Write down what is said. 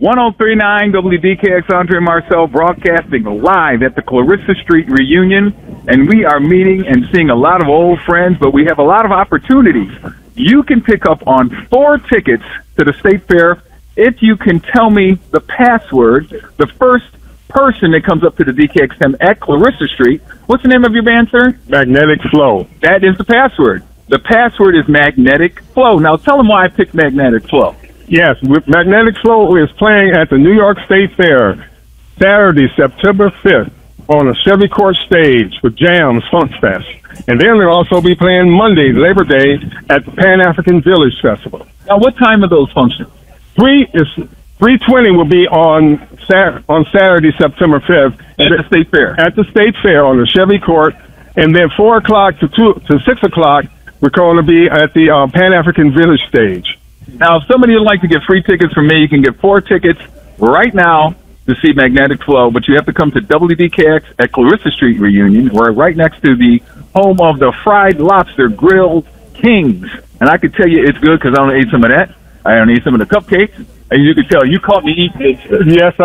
1039 WDKX, Andre Marcel, broadcasting live at the Clarissa Street reunion. And we are meeting and seeing a lot of old friends, but we have a lot of opportunities. You can pick up on 4 tickets to the State Fair if you can tell me the password. The first person that comes up to the DKXM at Clarissa Street. What's the name of your band, sir? Magnetic Flow. That is the password. The password is Magnetic Flow. Now tell them why I picked Magnetic Flow. Yes, Magnetic Flow is playing at the New York State Fair Saturday, September 5th on a Chevy Court stage with Jams Funk Fest. And then they'll also be playing Monday, Labor Day, at the Pan-African Village Festival. Now what time are those functions? 3:20 will be on Saturday, September 5th. At the State Fair. At the State Fair on the Chevy Court. And then 4 o'clock to 6 o'clock, we're going to be at the Pan-African Village stage. Now, if somebody would like to get free tickets from me, you can get 4 tickets right now to see Magnetic Flow, but you have to come to WDKX at Clarissa Street reunion. We're right next to the home of the Fried Lobster Grilled Kings. And I can tell you it's good because I don't eat some of that. I don't eat some of the cupcakes. And you can tell you caught me eating it. Yes,